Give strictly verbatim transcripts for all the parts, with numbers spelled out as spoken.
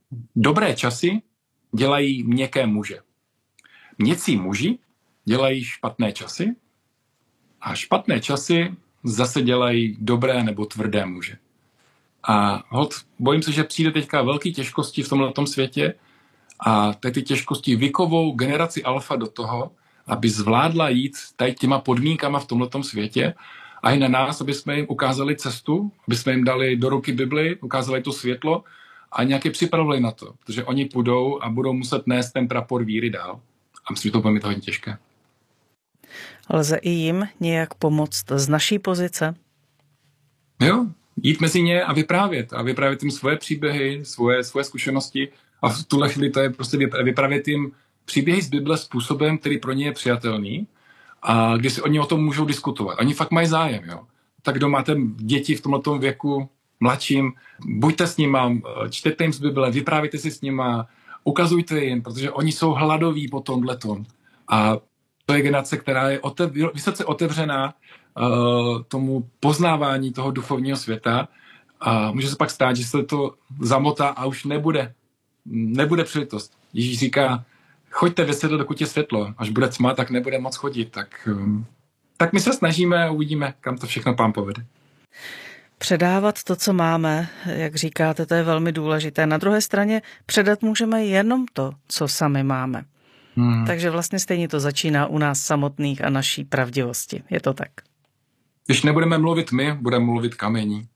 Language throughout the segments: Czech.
Dobré časy dělají měkké muže. Měkcí muži dělají špatné časy a špatné časy zase dělají dobré nebo tvrdé muže. A hod, bojím se, že přijde teďka velký těžkosti v tomhletom světě a ty těžkosti vykovou generaci alfa do toho, aby zvládla jít tady těma podmínkama v tomhletom světě a i na nás, aby jsme jim ukázali cestu, aby jsme jim dali do ruky Bibli, ukázali to světlo a nějak je připravili na to, protože oni půjdou a budou muset nést ten prapor víry dál. A myslím, že to bude mít hodně těžké. Lze i jim nějak pomoct z naší pozice? Jo, jít mezi ně a vyprávět. A vyprávět jim svoje příběhy, svoje, svoje zkušenosti. A v tuhle chvíli to je prostě vyprávět jim příběhy z Bible způsobem, který pro ně je přijatelný a kdy si oni o tom můžou diskutovat. Oni fakt mají zájem, jo. Tak kdo máte děti v tomto věku, mladším, buďte s nima, čtěte jim z Bible, vyprávějte si s nima, ukazujte jim, protože oni jsou hladoví po tomhletom. A to je generace, která je otev, vysoce otevřená uh, tomu poznávání toho duchovního světa a může se pak stát, že se to zamotá a už nebude, nebude příležitost. Ježíš říká, choďte ve světlo, dokud je světlo. Až bude tma, tak nebude moc chodit. Tak, um, tak my se snažíme a uvidíme, kam to všechno Pán povede. Předávat to, co máme, jak říkáte, to je velmi důležité. Na druhé straně předat můžeme jenom to, co sami máme. Hmm. Takže vlastně stejně to začíná u nás samotných a naší pravdivosti. Je to tak? Když nebudeme mluvit my, budeme mluvit kamení.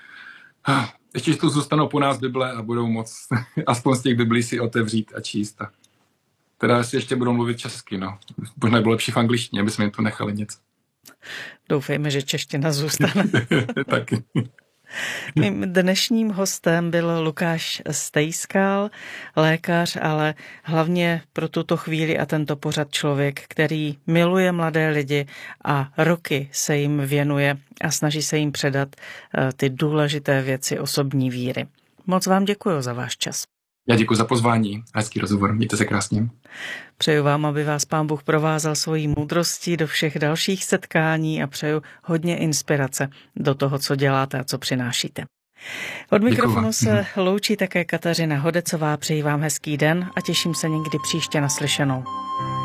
Ještě tu zůstanou po nás Bible a budou moc aspoň z těch Biblí si otevřít a číst. Teda si ještě budou mluvit česky, no. Možná bylo lepší v angličtině, aby jsme jim to nechali něco. Doufejme, že čeština zůstane. Taky. Mým dnešním hostem byl Lukáš Stejskal, lékař, ale hlavně pro tuto chvíli a tento pořad člověk, který miluje mladé lidi a roky se jim věnuje a snaží se jim předat ty důležité věci osobní víry. Moc vám děkuji za váš čas. Já děkuji za pozvání. Hezký rozhovor. Mějte se krásně. Přeju vám, aby vás Pán Bůh provázel svojí moudrostí do všech dalších setkání a přeju hodně inspirace do toho, co děláte a co přinášíte. Od mikrofonu se loučí také Kateřina Hodecová. Přeji vám hezký den a těším se někdy příště naslyšenou.